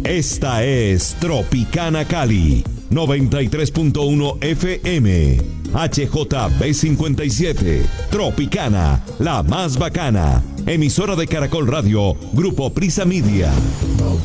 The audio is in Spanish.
Esta es Tropicana Cali, 93.1 FM, HJB57, Tropicana, la más bacana, emisora de Caracol Radio, Grupo Prisa Media.